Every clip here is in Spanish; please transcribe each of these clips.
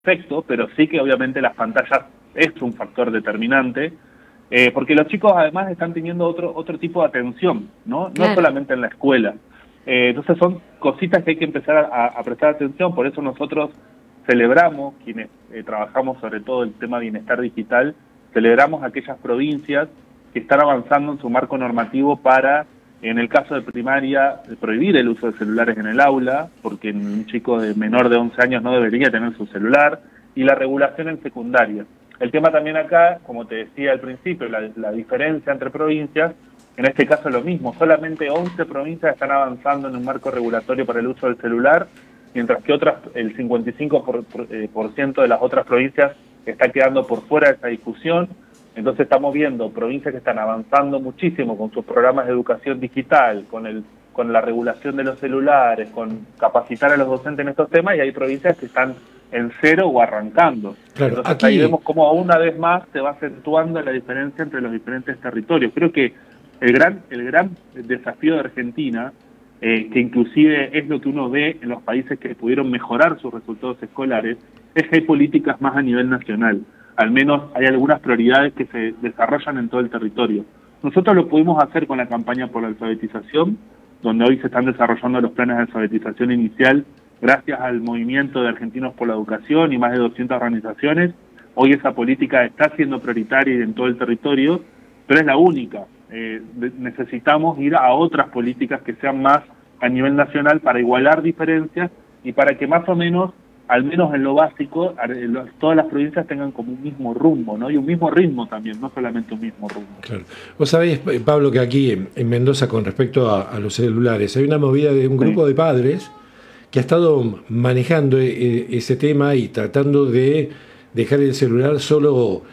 efecto, pero sí que obviamente las pantallas es un factor determinante, porque los chicos además están teniendo otro tipo de atención, ¿no? No Claro. solamente en la escuela. Entonces son cositas que hay que empezar a prestar atención, por eso nosotros celebramos, quienes trabajamos sobre todo el tema de bienestar digital, celebramos aquellas provincias que están avanzando en su marco normativo para, en el caso de primaria, prohibir el uso de celulares en el aula, porque un chico de menor de 11 años no debería tener su celular, y la regulación en secundaria. El tema también acá, como te decía al principio, la diferencia entre provincias, en este caso lo mismo, solamente 11 provincias están avanzando en un marco regulatorio para el uso del celular, mientras que el 55% de las otras provincias está quedando por fuera de esa discusión. Entonces estamos viendo provincias que están avanzando muchísimo con sus programas de educación digital, con la regulación de los celulares, con capacitar a los docentes en estos temas, y hay provincias que están en cero o arrancando. Claro, Entonces aquí ahí vemos cómo una vez más se va acentuando la diferencia entre los diferentes territorios. Creo que el gran desafío de Argentina, que inclusive es lo que uno ve en los países que pudieron mejorar sus resultados escolares, es que hay políticas más a nivel nacional. Al menos hay algunas prioridades que se desarrollan en todo el territorio. Nosotros lo pudimos hacer con la campaña por la alfabetización, donde hoy se están desarrollando los planes de alfabetización inicial gracias al movimiento de Argentinos por la Educación y más de 200 organizaciones. Hoy esa política está siendo prioritaria en todo el territorio, pero es la única. Necesitamos ir a otras políticas que sean más a nivel nacional para igualar diferencias y para que más o menos, al menos en lo básico, todas las provincias tengan como un mismo rumbo, ¿no? Y un mismo ritmo también, no solamente un mismo rumbo. Claro. Vos sabés, Pablo, que aquí en Mendoza, con respecto a los celulares, hay una movida de un grupo de padres que ha estado manejando ese tema y tratando de dejar el celular solo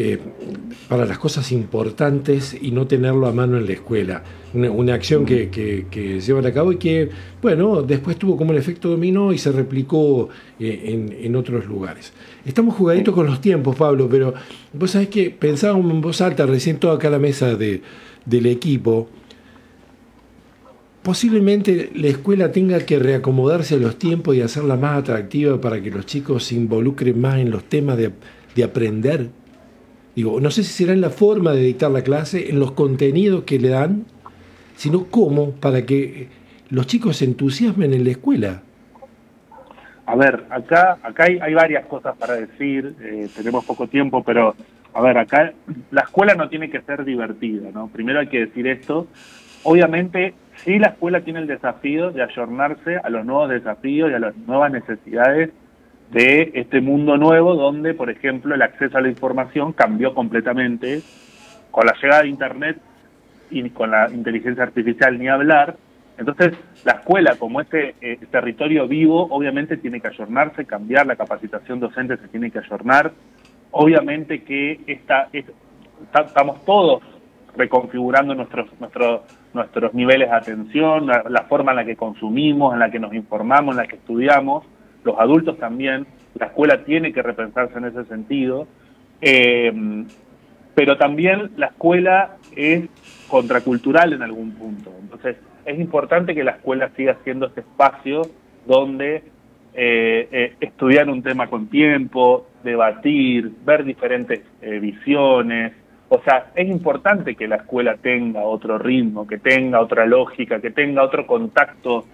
para las cosas importantes y no tenerlo a mano en la escuela. Una acción que llevan a cabo y que, bueno, después tuvo como un efecto dominó y se replicó en otros lugares. Estamos jugaditos con los tiempos, Pablo, pero vos sabés que pensábamos en voz alta recién toda acá la mesa del equipo. Posiblemente la escuela tenga que reacomodarse a los tiempos y hacerla más atractiva para que los chicos se involucren más en los temas de aprender. Digo, no sé si será en la forma de dictar la clase, en los contenidos que le dan, sino cómo para que los chicos se entusiasmen en la escuela. A ver, acá hay varias cosas para decir, tenemos poco tiempo, pero a ver, acá la escuela no tiene que ser divertida, ¿no? Primero hay que decir esto. Obviamente, sí, la escuela tiene el desafío de ayornarse a los nuevos desafíos y a las nuevas necesidades de este mundo nuevo, donde, por ejemplo, el acceso a la información cambió completamente con la llegada de Internet y con la inteligencia artificial, ni hablar. Entonces, la escuela, como este territorio vivo, obviamente tiene que ayornarse, cambiar, la capacitación docente se tiene que ayornar. Obviamente que estamos todos reconfigurando nuestros niveles de atención, la forma en la que consumimos, en la que nos informamos, en la que estudiamos. Los adultos también, la escuela tiene que repensarse en ese sentido, pero también la escuela es contracultural en algún punto. Entonces, es importante que la escuela siga siendo ese espacio donde estudiar un tema con tiempo, debatir, ver diferentes visiones. O sea, es importante que la escuela tenga otro ritmo, que tenga otra lógica, que tenga otro contacto,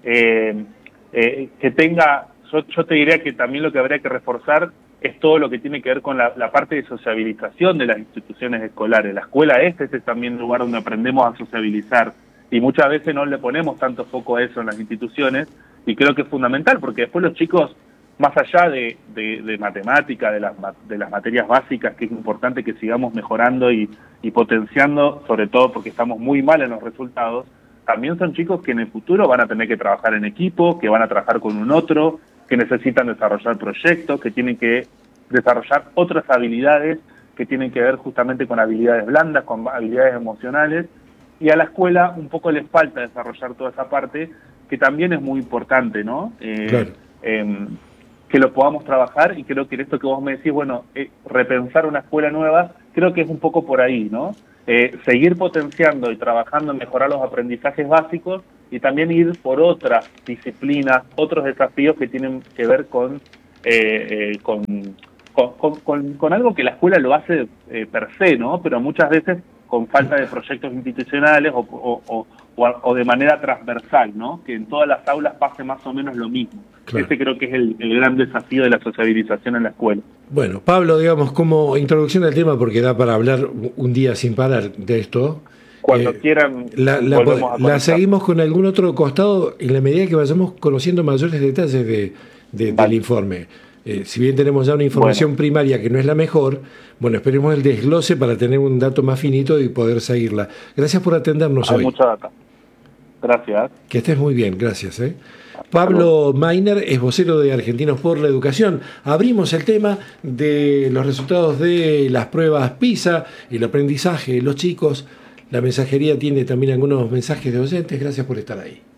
que tenga... Yo te diría que también lo que habría que reforzar es todo lo que tiene que ver con la parte de sociabilización de las instituciones escolares. La escuela es también un lugar donde aprendemos a sociabilizar y muchas veces no le ponemos tanto foco a eso en las instituciones y creo que es fundamental porque después los chicos, más allá de matemática, de las materias básicas, que es importante que sigamos mejorando y potenciando, sobre todo porque estamos muy mal en los resultados, también son chicos que en el futuro van a tener que trabajar en equipo, que van a trabajar con un otro, que necesitan desarrollar proyectos, que tienen que desarrollar otras habilidades que tienen que ver justamente con habilidades blandas, con habilidades emocionales, y a la escuela un poco les falta desarrollar toda esa parte, que también es muy importante, ¿no? Claro. Que lo podamos trabajar, y creo que en esto que vos me decís, bueno, repensar una escuela nueva, creo que es un poco por ahí, ¿no? Seguir potenciando y trabajando en mejorar los aprendizajes básicos y también ir por otras disciplinas, otros desafíos que tienen que ver con con algo que la escuela lo hace per se, ¿no? Pero muchas veces con falta de proyectos institucionales o de manera transversal, ¿no? Que en todas las aulas pase más o menos lo mismo. Claro. Ese creo que es el gran desafío de la sociabilización en la escuela. Bueno, Pablo, digamos, como introducción al tema, porque da para hablar un día sin parar de esto. Cuando quieran, la seguimos con algún otro costado en la medida que vayamos conociendo mayores detalles del informe. Si bien tenemos ya una información primaria que no es la mejor, bueno, esperemos el desglose para tener un dato más finito y poder seguirla. Gracias por atendernos hoy. Hay mucha data. Gracias. Que estés muy bien, gracias. Pablo Mainer es vocero de Argentinos por la Educación. Abrimos el tema de los resultados de las pruebas PISA, el aprendizaje de los chicos. La mensajería tiene también algunos mensajes de oyentes. Gracias por estar ahí.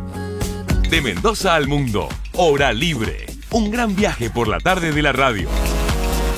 De Mendoza al mundo, Hora Libre. Un gran viaje por la tarde de la radio.